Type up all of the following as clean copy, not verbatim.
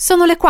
Sono le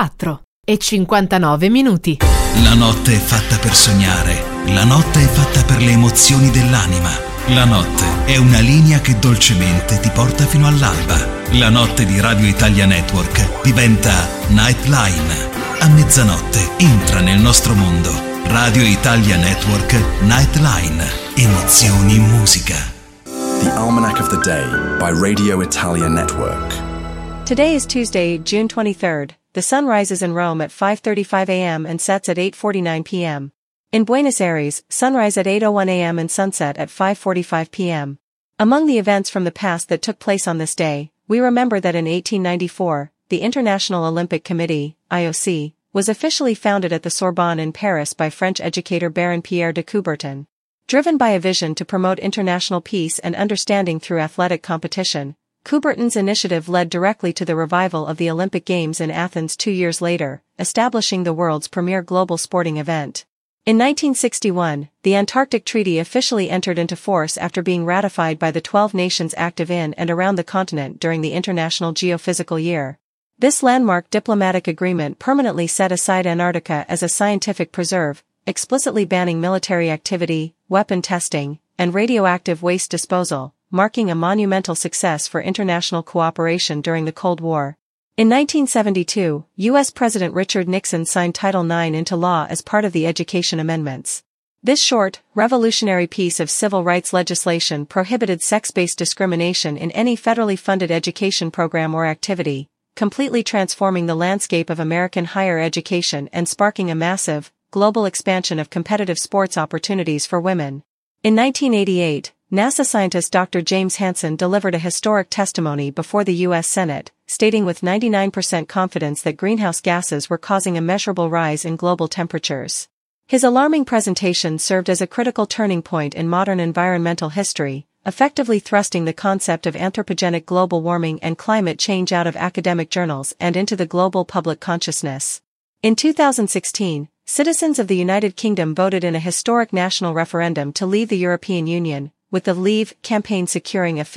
4:59. La notte è fatta per sognare, la notte è fatta per le emozioni dell'anima. La notte è una linea che dolcemente ti porta fino all'alba. La notte di Radio Italia Network diventa Nightline. A mezzanotte entra nel nostro mondo. Radio Italia Network Nightline. Emozioni in musica. The Almanac of the Day by Radio Italia Network. Today is Tuesday, June 23rd. The sun rises in Rome at 5:35 a.m. and sets at 8:49 p.m. In Buenos Aires, sunrise at 8:01 a.m. and sunset at 5:45 p.m. Among the events from the past that took place on this day, we remember that in 1894, the International Olympic Committee, IOC, was officially founded at the Sorbonne in Paris by French educator Baron Pierre de Coubertin. Driven by a vision to promote international peace and understanding through athletic competition, Coubertin's initiative led directly to the revival of the Olympic Games in Athens 2 years later, establishing the world's premier global sporting event. In 1961, the Antarctic Treaty officially entered into force after being ratified by the 12 nations active in and around the continent during the International Geophysical Year. This landmark diplomatic agreement permanently set aside Antarctica as a scientific preserve, explicitly banning military activity, weapon testing, and radioactive waste disposal, marking a monumental success for international cooperation during the Cold War. In 1972, U.S. President Richard Nixon signed Title IX into law as part of the Education Amendments. This short, revolutionary piece of civil rights legislation prohibited sex-based discrimination in any federally funded education program or activity, completely transforming the landscape of American higher education and sparking a massive, global expansion of competitive sports opportunities for women. In 1988, NASA scientist Dr. James Hansen delivered a historic testimony before the U.S. Senate, stating with 99% confidence that greenhouse gases were causing a measurable rise in global temperatures. His alarming presentation served as a critical turning point in modern environmental history, effectively thrusting the concept of anthropogenic global warming and climate change out of academic journals and into the global public consciousness. In 2016, citizens of the United Kingdom voted in a historic national referendum to leave the European Union, with the Leave campaign securing a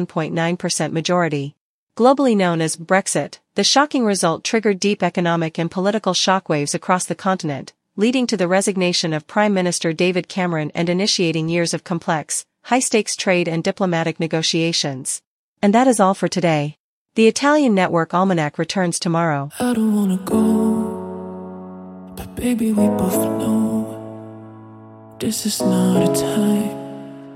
51.9% majority. Globally known as Brexit, the shocking result triggered deep economic and political shockwaves across the continent, leading to the resignation of Prime Minister David Cameron and initiating years of complex, high-stakes trade and diplomatic negotiations. And that is all for today. The Italian Network Almanac returns tomorrow. I don't wanna go, but baby we both know this is not a time